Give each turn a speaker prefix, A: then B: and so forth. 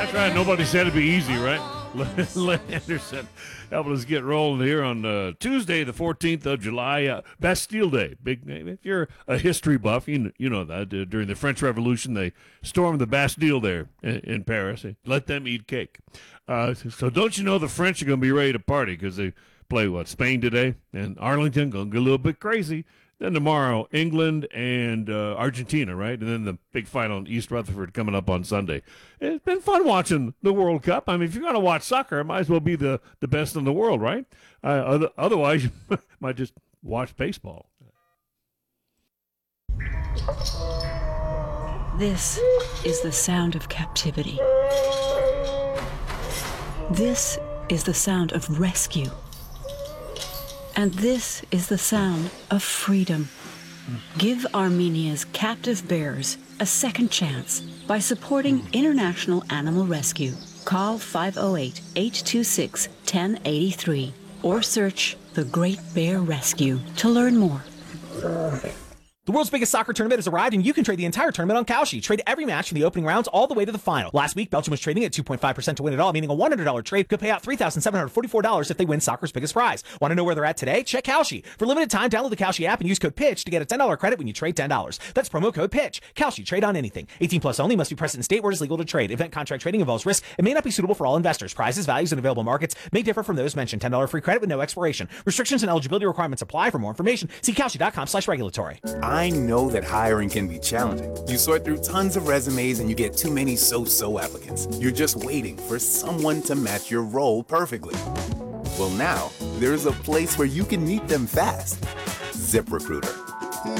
A: That's right. Nobody said it'd be easy, right? Len Anderson helping us get rolling here on Tuesday, the 14th of July, Bastille Day. Big name. If you're a history buff, you know that during the French Revolution, they stormed the Bastille there in Paris. They let them eat cake. So don't you know the French are going to be ready to party because they play, Spain today? And Arlington going to get a little bit crazy. Then tomorrow, England and Argentina, right? And then the big fight on East Rutherford coming up on Sunday. It's been fun watching the World Cup. I mean, if you're going to watch soccer, it might as well be the best in the world, right? Otherwise, you might just watch baseball.
B: This is the sound of captivity. This is the sound of rescue. And this is the sound of freedom. Give Armenia's captive bears a second chance by supporting International Animal Rescue. Call 508-826-1083 or search The Great Bear Rescue to learn more.
C: The world's biggest soccer tournament has arrived, and you can trade the entire tournament on Kalshi. Trade every match from the opening rounds all the way to the final. Last week, Belgium was trading at 2.5% to win it all, meaning a $100 trade could pay out $3,744 if they win soccer's biggest prize. Want to know where they're at today? Check Kalshi. For limited time, download the Kalshi app and use code PITCH to get a $10 credit when you trade $10. That's promo code PITCH. Kalshi, trade on anything. 18 plus only, must be present in state where it is legal to trade. Event contract trading involves risk and may not be suitable for all investors. Prizes, values, and available markets may differ from those mentioned. $10 free credit with no expiration. Restrictions and eligibility requirements apply. For more information, see Kalshi.com/regulatory.
D: I know that hiring can be challenging. You sort through tons of resumes and you get too many so-so applicants. You're just waiting for someone to match your role perfectly. Well, now there's a place where you can meet them fast. ZipRecruiter.